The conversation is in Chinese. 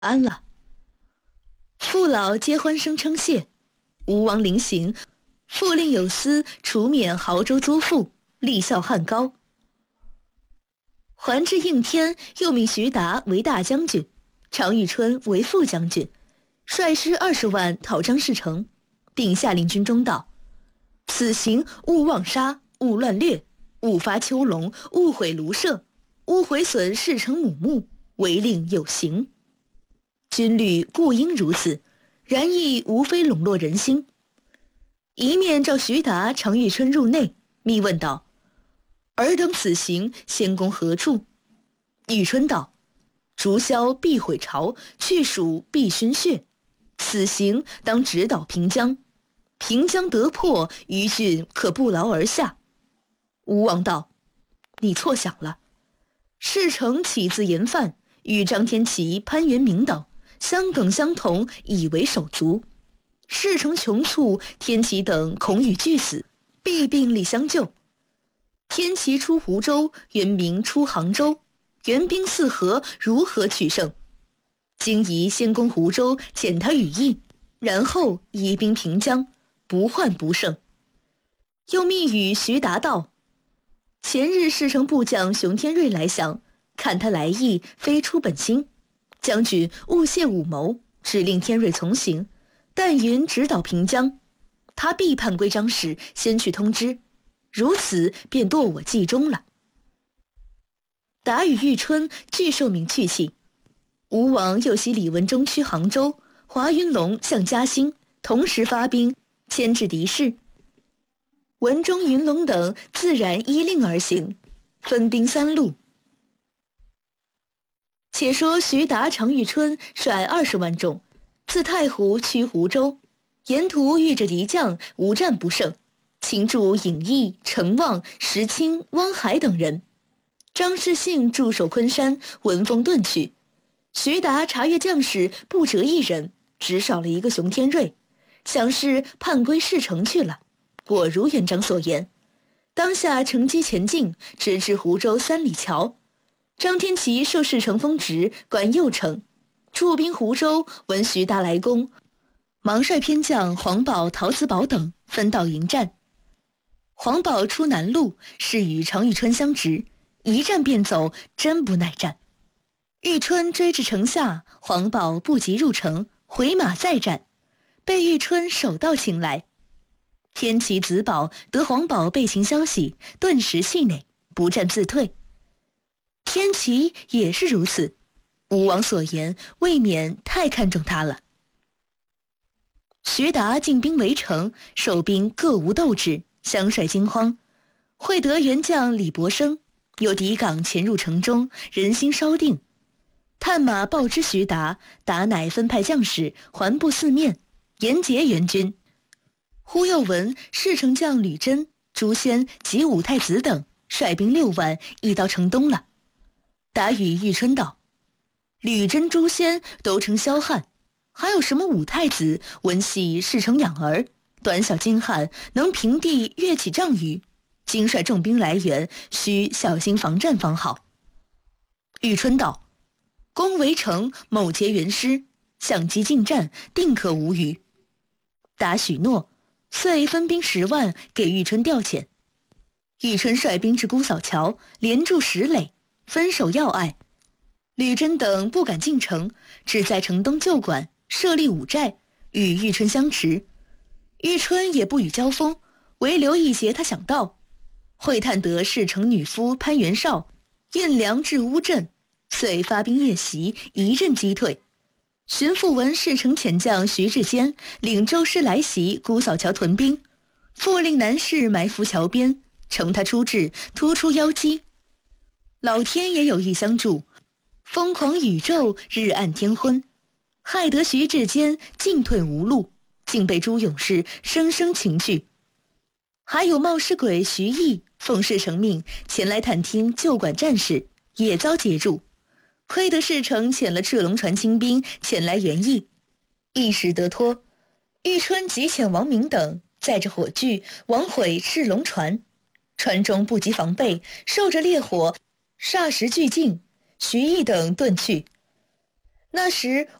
安了。父老皆欢声称谢。吴王临行，复令有司除免亳州租赋，立效汉高。还至应天，又命徐达为大将军，常遇春为副将军，率师20万讨张士诚，并下令军中道：此行勿妄杀，勿乱掠，勿发丘戎，勿毁庐舍，勿毁损士诚母墓，违令有刑。军律固应如此，然亦无非笼络人心。一面召徐达、常遇春入内，密问道：尔等此行，先公何处？遇春道：逐枭必毁巢，去蜀必熏血。此行当直捣平江，平江得破，于郡可不劳而下。吴王道：你错想了。士诚起自严范，与张天齐、潘元明等相梗相同，以为手足。士诚穷促，天齐等恐与俱死，必并力相救。天齐出湖州，元明出杭州，援兵四合，如何取胜？今宜先攻湖州，遣他羽翼，然后移兵平江，不患不胜。又密语徐达道：前日士诚部将熊天瑞来降，看他来意非出本心，将军勿泄武谋，只令天瑞从行，但云直捣平江，他必叛归张氏，先去通知，如此便堕我计中了。达与玉春俱受命去气。吴王又袭李文忠趋杭州，华云龙向嘉兴，同时发兵牵制敌视。文忠、云龙等自然依令而行，分兵3路。且说徐达、常遇春率20万众，自太湖趋湖州，沿途遇着敌将，无战不胜，擒住尹义、程望、石青、汪海等人。张士信驻守昆山，闻风遁去。徐达查阅将士，不折一人，只少了一个熊天瑞，想是叛归士诚去了。果如元璋所言，当下乘机前进，直至湖州3里桥。张天齐受士诚封职，管右丞，驻兵湖州，闻徐达来攻，忙率偏将黄宝、陶子宝等分道迎战。黄宝出南路，是与常遇春相执，一战便走，真不耐战。遇春追至城下，黄宝不及入城，回马再战，被遇春手到擒来。天齐、子宝得黄宝被擒消息，顿时气馁，不战自退。天齐也是如此，吴王所言未免太看重他了。徐达进兵围城，守兵各无斗志，相率惊慌。会得元将李伯升，有敌港潜入城中，人心稍定。探马报知徐达，达乃分派将士环布四面，严截援军。忽又闻士诚将吕真、朱仙及武太子等率兵6万，已到城东了。达与玉春道：吕真、朱仙都称骁汉，还有什么武太子，闻系士诚养儿，短小精悍，能平地跃起帐宇，今率重兵来援，需小心防战方好。玉春道：攻围城，某结援师，相机进战，定可无虞。达许诺，遂分兵10万给玉春调遣。玉春率兵至姑嫂桥，连筑10垒，分守要隘。吕真等不敢进城，只在城东旧馆设立5寨，与玉春相持。玉春也不与交锋，唯留一节他想到。会探得士诚女夫潘元绍运粮至乌镇，遂发兵夜袭，一阵击退。巡抚闻士诚遣将徐志坚领周师来袭姑嫂桥屯兵，复令南士埋伏桥边，乘他出至，突出邀击。老天也有意相助，疯狂宇宙，日暗天昏，害得徐志坚进退无路，竟被诸勇士生生擒去。还有冒失鬼徐毅奉士诚命前来探听旧馆战事，也遭截住。亏得士诚遣了赤龙船轻兵前来援议，一时得脱。玉春即遣王明等载着火炬往毁赤龙船，船中不及防备，受着烈火，霎时俱尽。徐毅等遁去。 那时